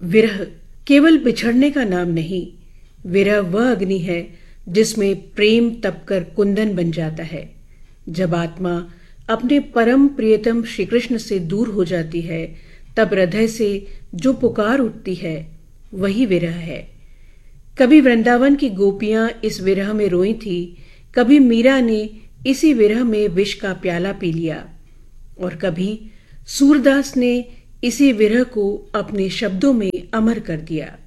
विरह केवल बिछड़ने का नाम नहीं, विरह वह अग्नि है जिसमें प्रेम तपकर कुंदन बन जाता है। जब आत्मा अपने परम प्रियतम श्री कृष्ण से दूर हो जाती है, तब हृदय से जो पुकार उठती है वही विरह है। कभी वृंदावन की गोपियां इस विरह में रोई थी, कभी मीरा ने इसी विरह में विष का प्याला पी लिया, और कभी सूरदास ने इसी विरह को अपने शब्दों में अमर कर दिया।